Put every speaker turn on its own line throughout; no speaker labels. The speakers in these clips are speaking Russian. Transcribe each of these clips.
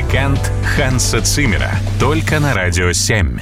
Музыкант Ханса Циммера. Только на Радио 7.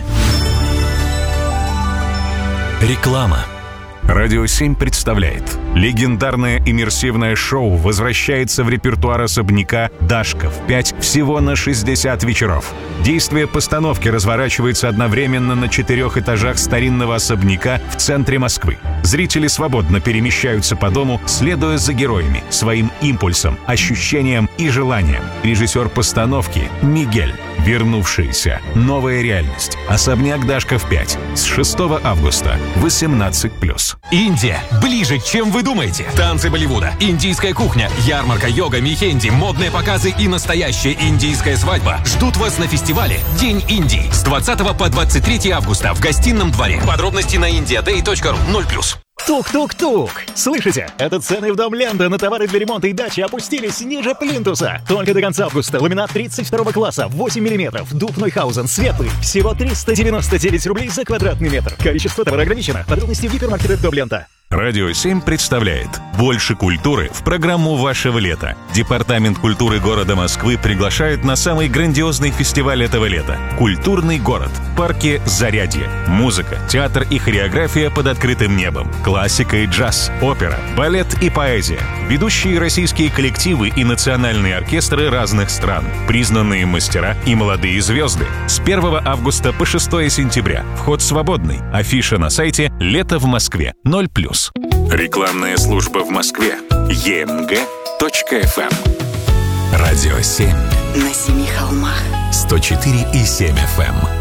Реклама. Радио 7 представляет. Легендарное иммерсивное шоу возвращается в репертуар особняка «Дашков 5» всего на 60 вечеров. Действие постановки разворачивается одновременно на 4 этажах старинного особняка в центре Москвы. Зрители свободно перемещаются по дому, следуя за героями, своим импульсам, ощущениям и желаниям. Режиссер постановки Мигель. Вернувшаяся. Новая реальность. Особняк Дашков 5. С 6 августа. 18+.
Индия ближе, чем вы думаете. Танцы Болливуда, индийская кухня, ярмарка, йога, мехенди, модные показы и настоящая индийская свадьба ждут вас на фестивале «День Индии» с 20 по 23 августа в Гостином дворе. Подробности на indiaday.ru 0+.
Тук-тук-тук! Слышите? Это цены в Дом Лента на товары для ремонта и дачи опустились ниже плинтуса. Только до конца августа. Ламинат 32 класса, 8 мм, дуб Нойхаузен, светлый. Всего 399 рублей за квадратный метр. Количество товара ограничено. Подробности в гипермаркетах Дом Лента.
Радио 7 представляет «Больше культуры» в программу вашего лета. Департамент культуры города Москвы приглашает на самый грандиозный фестиваль этого лета – «Культурный город» в парке Зарядье. Музыка, театр и хореография под открытым небом, классика и джаз, опера, балет и поэзия, ведущие российские коллективы и национальные оркестры разных стран, признанные мастера и молодые звезды. С 1 августа по 6 сентября. Вход свободный. Афиша на сайте «Лето в Москве» 0+. Рекламная служба в Москве. emg.fm. Радио 7.
На 7 холмах.
104,7 FM.